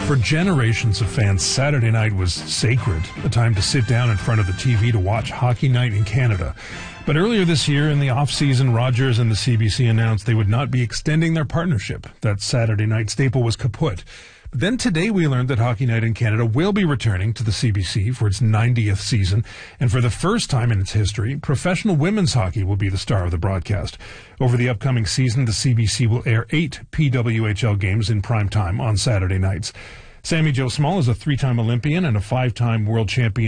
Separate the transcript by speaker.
Speaker 1: For generations of fans, Saturday night was sacred, a time to sit down in front of the TV to watch Hockey Night in Canada. But earlier this year, in the off-season, Rogers and the CBC announced they would not be extending their partnership. That Saturday night staple was kaput. But then today we learned that Hockey Night in Canada will be returning to the CBC for its 90th season. And for the first time in its history, professional women's hockey will be the star of the broadcast. Over the upcoming season, the CBC will air 8 PWHL games in prime time on Saturday nights. Sammy Jo Small is a 3-time Olympian and a 5-time world champion.